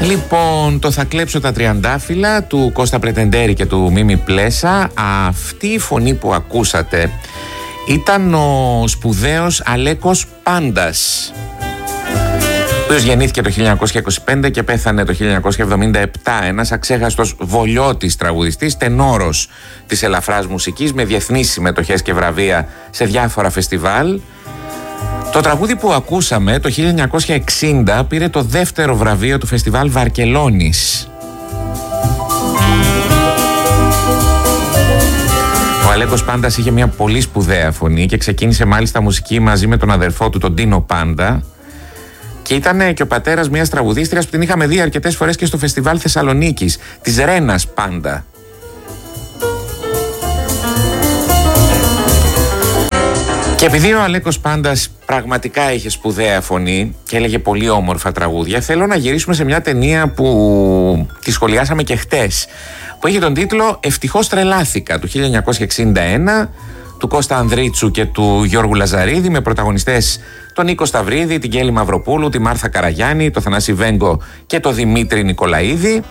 Λοιπόν, το «Θα κλέψω τα τριαντάφυλλα» του Κώστα Πρετεντέρη και του Μίμη Πλέσα. Αυτή η φωνή που ακούσατε ήταν ο σπουδαίος Αλέκος Πάντας, ο οποίος γεννήθηκε το 1925 και πέθανε το 1977. Ένας αξέχαστος βολιώτης τραγουδιστής, τενόρος της ελαφράς μουσικής, με διεθνείς συμμετοχές και βραβεία σε διάφορα φεστιβάλ. Το τραγούδι που ακούσαμε το 1960 πήρε το δεύτερο βραβείο του φεστιβάλ Βαρκελόνης. Ο Αλέκος Πάντας είχε μια πολύ σπουδαία φωνή και ξεκίνησε μάλιστα μουσική μαζί με τον αδερφό του, τον Τίνο Πάντα, και ήταν και ο πατέρας μιας τραγουδίστριας που την είχαμε δει αρκετές φορές και στο φεστιβάλ Θεσσαλονίκης, της Ρένας Πάντα. Και επειδή ο Αλέκος Πάντας πραγματικά είχε σπουδαία φωνή και έλεγε πολύ όμορφα τραγούδια, θέλω να γυρίσουμε σε μια ταινία που τη σχολιάσαμε και χτες, που έχει τον τίτλο «Ευτυχώς τρελάθηκα» του 1961, του Κώστα Ανδρίτσου και του Γιώργου Λαζαρίδη, με πρωταγωνιστές τον Νίκο Σταυρίδη, την Κέλη Μαυροπούλου, τη Μάρθα Καραγιάννη, το Θανάση Βέγκο και το Δημήτρη Νικολαίδη.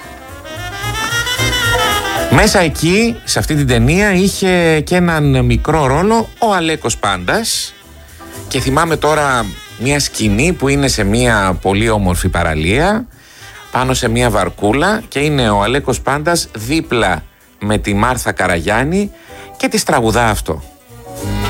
Μέσα εκεί, σε αυτή την ταινία, είχε και έναν μικρό ρόλο ο Αλέκος Πάντας, και θυμάμαι τώρα μια σκηνή που είναι σε μια πολύ όμορφη παραλία, πάνω σε μια βαρκούλα, και είναι ο Αλέκος Πάντας δίπλα με τη Μάρθα Καραγιάννη και της τραγουδά αυτό.